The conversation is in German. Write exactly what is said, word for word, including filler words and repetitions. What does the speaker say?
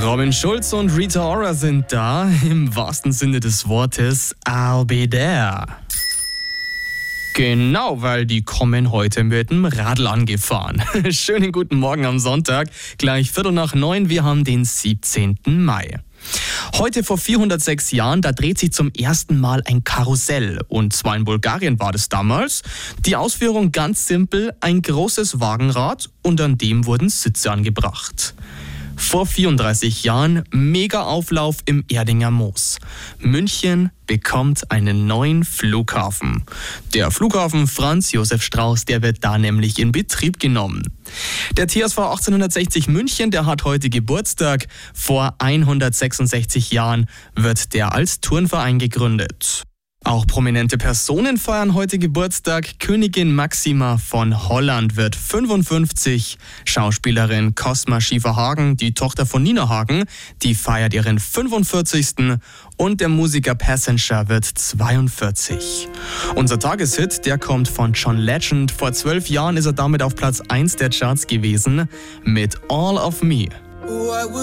Robin Schulz und Rita Ora sind da, im wahrsten Sinne des Wortes, I'll be there. Genau, weil die kommen heute mit dem Radl angefahren. Schönen guten Morgen am Sonntag, gleich Viertel nach neun, wir haben den siebzehnten Mai. Heute vor vierhundertsechs Jahren, da dreht sich zum ersten Mal ein Karussell. Und zwar in Bulgarien war das damals. Die Ausführung ganz simpel, ein großes Wagenrad und an dem wurden Sitze angebracht. Vor vierunddreißig Jahren mega Auflauf im Erdinger Moos. München bekommt einen neuen Flughafen. Der Flughafen Franz Josef Strauß, der wird da nämlich in Betrieb genommen. Der T S V achtzehnhundertsechzig München, der hat heute Geburtstag. Vor hundertsechsundsechzig Jahren wird der als Turnverein gegründet. Auch prominente Personen feiern heute Geburtstag. Königin Maxima von Holland wird fünfundfünfzig. Schauspielerin Cosma Schiefer-Hagen, die Tochter von Nina Hagen, die feiert ihren fünfundvierzigsten Und der Musiker Passenger wird zweiundvierzig. Unser Tageshit, der kommt von John Legend. Vor zwölf Jahren ist er damit auf Platz eins der Charts gewesen mit All of Me.